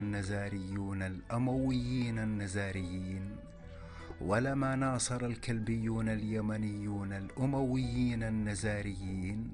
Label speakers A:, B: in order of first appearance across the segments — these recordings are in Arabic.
A: النزاريون الأمويين النزاريين، ولما ناصر الكلبيون اليمنيون الأمويين النزاريين،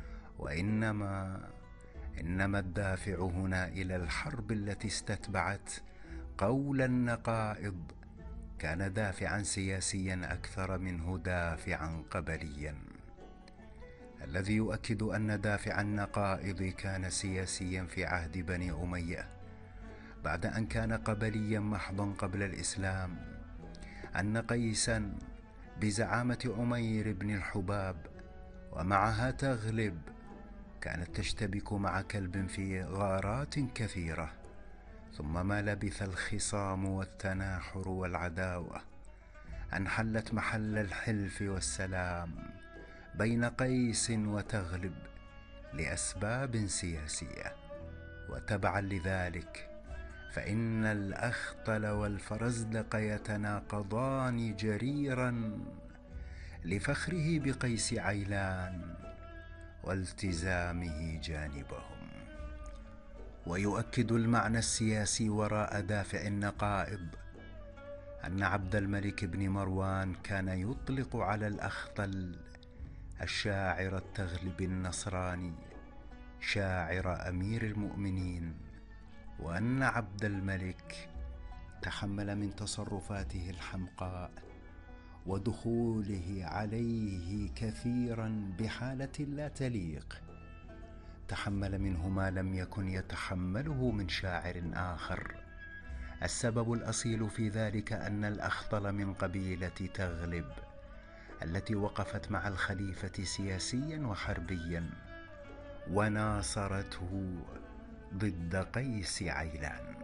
A: وإنما الدافع هنا إلى الحرب التي استتبعت قول النقائض كان دافعا سياسيا أكثر منه دافعا قبليا، الذي يؤكد أن دافع النقائض كان سياسيا في عهد بني أمية بعد أن كان قبليا محضا قبل الإسلام. أن قيسا بزعامة عمير بن الحباب ومعها تغلب كانت تشتبك مع كلب في غارات كثيرة، ثم ما لبث الخصام والتناحر والعداوة أن حلت محل الحلف والسلام بين قيس وتغلب لأسباب سياسية. وتبعا لذلك فإن الأخطل والفرزدق يتناقضان جريرا لفخره بقيس عيلان والتزامه جانبهم. ويؤكد المعنى السياسي وراء دافع النقائض أن عبد الملك بن مروان كان يطلق على الأخطل الشاعر التغلب النصراني شاعر أمير المؤمنين، وأن عبد الملك تحمل من تصرفاته الحمقاء ودخوله عليه كثيرا بحالة لا تليق، تحمل منه ما لم يكن يتحمله من شاعر آخر. السبب الأصيل في ذلك أن الأخطل من قبيلة تغلب التي وقفت مع الخليفة سياسيا وحربيا وناصرته ضد قيس عيلان.